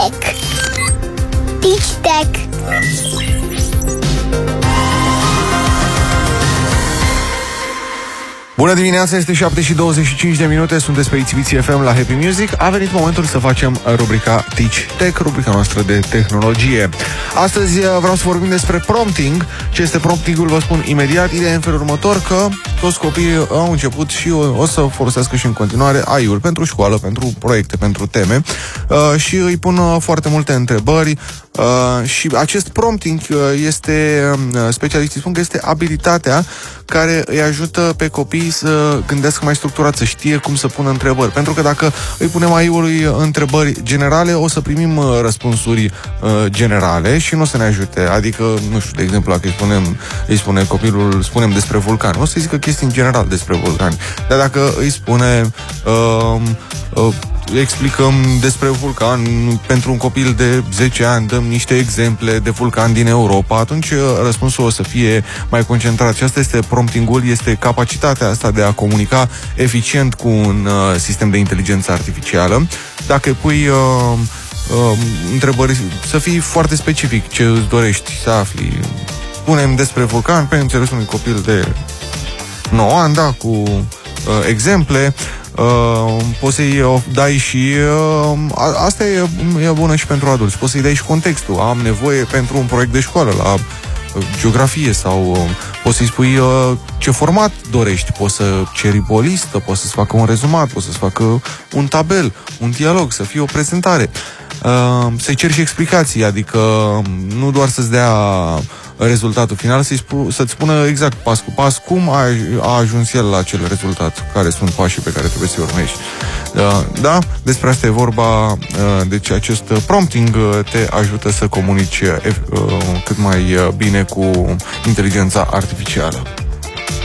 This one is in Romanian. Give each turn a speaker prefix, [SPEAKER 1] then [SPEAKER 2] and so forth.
[SPEAKER 1] Tech. Teach Tech.
[SPEAKER 2] Bună dimineața, este 7:25, sunteți pe ITV FM la Happy Music. A venit momentul să facem rubrica Teach Tech, rubrica noastră de tehnologie. Astăzi vreau să vorbim despre prompting. Ce este promptingul, vă spun imediat. Ideea e în felul următor, că toți copiii au început și o să folosească și în continuare AI-ul pentru școală, pentru proiecte, pentru teme și îi pun foarte multe întrebări. Și acest prompting este, specialiștii spun că este abilitatea care îi ajută pe copii să gândească mai structurat, să știe cum să pună întrebări. Pentru că dacă îi punem AI-ului întrebări generale, o să primim răspunsuri generale și nu o să ne ajute. Adică, nu știu, de exemplu, dacă îi spune copilul, spunem despre vulcani, o să-i zică chestii în general despre vulcani. Dar dacă îi spune explicăm despre vulcan pentru un copil de 10 ani, dăm niște exemple de vulcan din Europa, atunci răspunsul o să fie mai concentrat. Și asta este promptingul, este capacitatea asta de a comunica eficient cu un sistem de inteligență artificială. Dacă pui întrebări, să fii foarte specific ce îți dorești să afli. Punem despre vulcan pe înțelesul unui copil de 9 ani, da, cu exemple. Poți să-i dai și asta e bună și pentru adulți. Poți să-i dai și contextul. Am nevoie pentru un proiect de școală la geografie, sau poți să-i spui ce format dorești. Poți să ceri o listă, poți să-ți facă un rezumat, poți să-ți facă un tabel, un dialog, să fie o prezentare. Să-i ceri și explicații, adică nu doar să-ți dea rezultatul final, să-ți spună exact pas cu pas cum a ajuns el la acel rezultat, care sunt pașii pe care trebuie să-i urmești. Da? Despre asta e vorba. Deci acest prompting te ajută să comunici cât mai bine cu inteligența artificială.